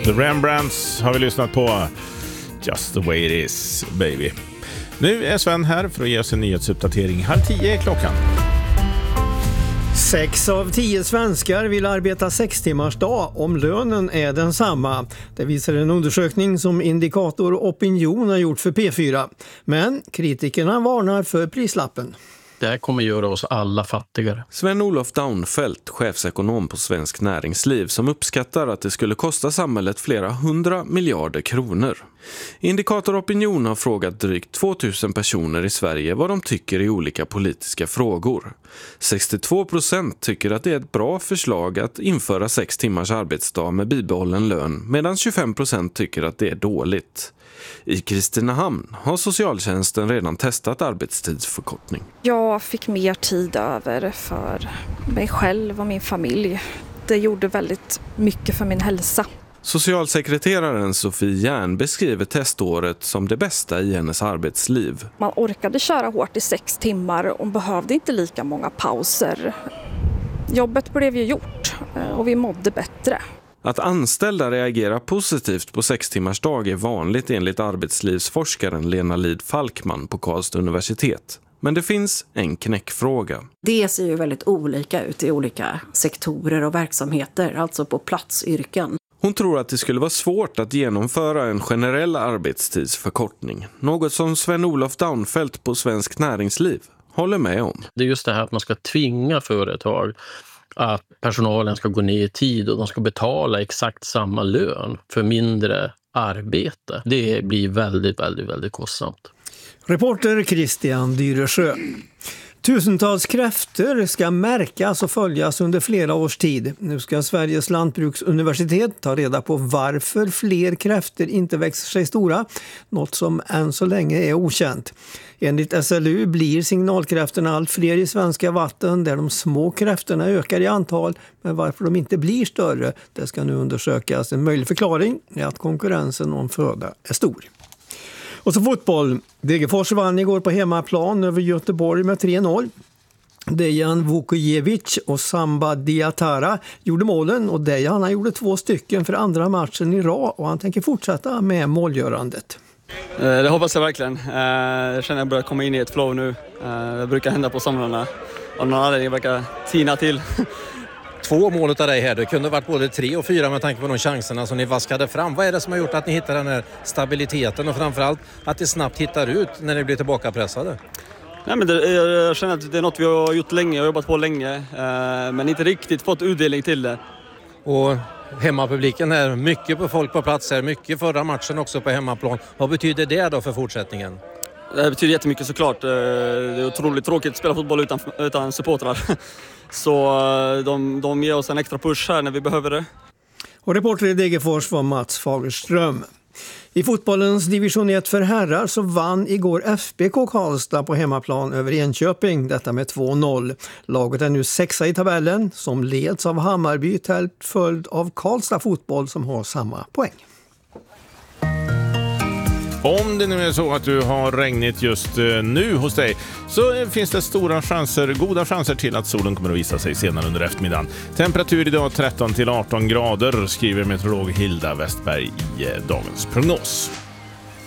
The Rembrandts har vi lyssnat på. Just the way it is, baby. Nu är Sven här för att ge oss en nyhetsuppdatering. 9:30 är klockan. 6 av 10 svenskar vill arbeta 6 timmars dag om lönen är densamma. Det visar en undersökning som Indikator Opinion har gjort för P4. Men kritikerna varnar för prislappen. Det här kommer göra oss alla fattigare. Sven-Olof Daunfeldt, chefsekonom på Svensk Näringsliv, som uppskattar att det skulle kosta samhället flera 100 miljarder kronor. Indikator Opinion har frågat drygt 2000 personer i Sverige vad de tycker i olika politiska frågor. 62% tycker att det är ett bra förslag att införa 6 timmars arbetsdag med bibehållen lön, medan 25% tycker att det är dåligt. I Kristinehamn har socialtjänsten redan testat arbetstidsförkortning. Jag fick mer tid över för mig själv och min familj. Det gjorde väldigt mycket för min hälsa. Socialsekreteraren Sofie Järn beskriver teståret som det bästa i hennes arbetsliv. Man orkade köra hårt i 6 timmar och behövde inte lika många pauser. Jobbet blev ju gjort och vi mådde bättre. Att anställda reagerar positivt på 6 timmars dag är vanligt enligt arbetslivsforskaren Lena Lid Falkman på Karlstad universitet. Men det finns en knäckfråga. Det ser ju väldigt olika ut i olika sektorer och verksamheter, alltså på platsyrken. Hon tror att det skulle vara svårt att genomföra en generell arbetstidsförkortning. Något som Sven-Olof Daunfeldt på Svensk Näringsliv håller med om. Det är just det här att man ska tvinga företag att personalen ska gå ner i tid och de ska betala exakt samma lön för mindre arbete. Det blir väldigt, väldigt, väldigt kostsamt. Reporter Christian Dyresjö. Tusentals kräftor ska märkas och följas under flera års tid. Nu ska Sveriges lantbruksuniversitet ta reda på varför fler kräftor inte växer sig stora, något som än så länge är okänt. Enligt SLU blir signalkräftorna allt fler i svenska vatten där de små kräftorna ökar i antal, men varför de inte blir större, det ska nu undersökas. En möjlig förklaring är att konkurrensen om föda är stor. Och så fotboll. Degerfors vann igår på hemmaplan över Göteborg med 3-0. Dejan Vukojevic och Samba Diatara gjorde målen och Dejan gjorde 2 stycken för andra matchen i rad och han tänker fortsätta med målgörandet. Det hoppas jag verkligen. Jag känner att jag börjar komma in i ett flow nu. Det brukar hända på somrarna. Av någon anledning verkar tina till. 2 mål av dig här. Det kunde varit både 3 och 4 med tanke på de chanserna som ni vaskade fram. Vad är det som har gjort att ni hittar den här stabiliteten och framförallt att det snabbt hittar ut när ni blir tillbakapressade? Nej, men jag känner att det är något vi har gjort länge och jobbat på länge. Men inte riktigt fått utdelning till det. Och hemmapubliken är mycket på folk på plats här. Mycket förra matchen också på hemmaplan. Vad betyder det då för fortsättningen? Det betyder jättemycket såklart. Det är otroligt tråkigt att spela fotboll utan supportrar. Så de ger oss en extra push här när vi behöver det. Och reporter i Degerfors var Mats Fagerström. I fotbollens division 1 för herrar så vann igår FBK Karlstad på hemmaplan över Enköping, detta med 2-0. Laget är nu 6:a i tabellen som leds av Hammarby, tält följd av Karlstad fotboll som har samma poäng. Om det nu är så att du har regnigt just nu hos dig så finns det goda chanser till att solen kommer att visa sig senare under eftermiddagen. Temperatur idag 13 till 18 grader skriver meteorolog Hilda Westberg i dagens prognos.